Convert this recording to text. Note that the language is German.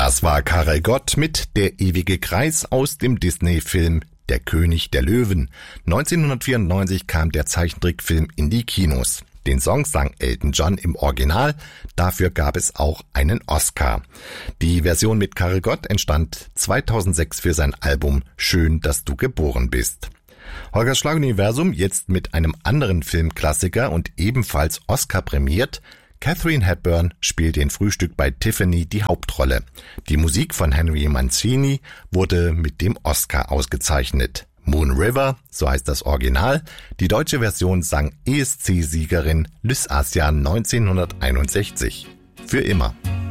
Das war Karel Gott mit Der ewige Kreis aus dem Disney-Film Der König der Löwen. 1994 kam der Zeichentrickfilm in die Kinos. Den Song sang Elton John im Original, dafür gab es auch einen Oscar. Die Version mit Karel Gott entstand 2006 für sein Album Schön, dass du geboren bist. Holgers Schlaguniversum jetzt mit einem anderen Filmklassiker und ebenfalls Oscar prämiert. Katharine Hepburn spielt in Frühstück bei Tiffany die Hauptrolle. Die Musik von Henry Mancini wurde mit dem Oscar ausgezeichnet. Moon River, so heißt das Original. Die deutsche Version sang ESC-Siegerin Lys Asjan 1961. Für immer.